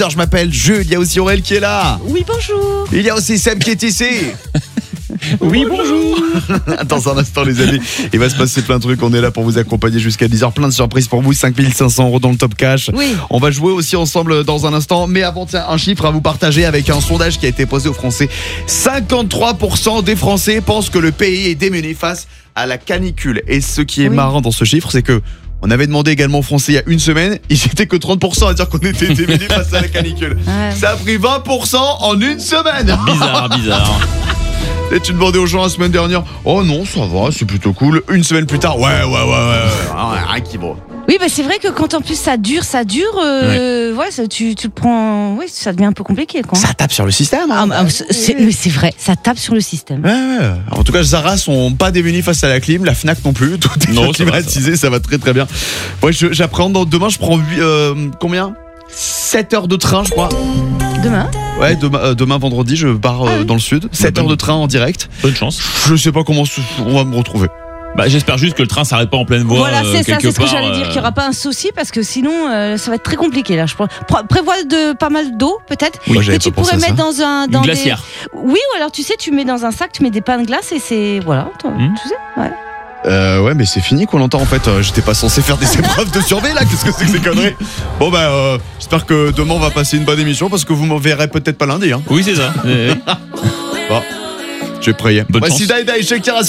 Je m'appelle Jules, il y a aussi Aurel qui est là. Oui, bonjour. Il y a aussi Seb qui est ici. Oui, bonjour. Dans un instant les amis, il va se passer plein de trucs. On est là pour vous accompagner jusqu'à 10h. Plein de surprises pour vous, 5500 € dans le top cash. Oui. On va jouer aussi ensemble dans un instant. Mais avant, tiens, un chiffre à vous partager avec un sondage qui a été posé aux Français. 53% des Français pensent que le pays est démuni face à la canicule. Et ce qui est marrant dans ce chiffre, c'est que on avait demandé également aux Français il y a une semaine, ils étaient que 30% à dire qu'on était démunis face à la canicule. Ça a pris 20% en une semaine. Bizarre. Et tu demandais aux gens la semaine dernière, oh non, ça va, c'est plutôt cool. Une semaine plus tard, ouais. Rien qui vaut. Oui, bah c'est vrai que quand en plus ça dure, tu le prends, ça devient un peu compliqué, quoi. Ça tape sur le système. C'est vrai, ça tape sur le système. Ouais. En tout cas, Zara sont pas démunis face à la clim, la Fnac non plus. Tout est climatisé, ça va très très bien. Ouais, j'appréhende. Demain, je prends combien 7 heures de train, je crois. Demain ? Ouais, demain vendredi, je pars dans le sud. 7 heures de train en direct. Bonne chance. Je sais pas comment on va me retrouver. Bah, j'espère juste que le train s'arrête pas en pleine voie. Voilà, c'est ça, c'est ce que part, j'allais dire, qu'il n'y aura pas un souci, parce que sinon, ça va être très compliqué là. Je prévois pas mal d'eau, peut-être, que tu pourrais mettre dans une glacière. Oui, ou alors tu sais, tu mets dans un sac, tu mets des pains de glace et c'est voilà, tu sais, ouais. Ouais, mais c'est fini qu'on l'entend en fait. J'étais pas censé faire des épreuves de survie là. Qu'est-ce que c'est que ces conneries? Bon bah, j'espère que demain on va passer une bonne émission parce que vous m'en verrez peut-être pas lundi. Hein. Oui, c'est ça. Bon, je vais prier. Bonne Voici chance. Daïda et Shakira.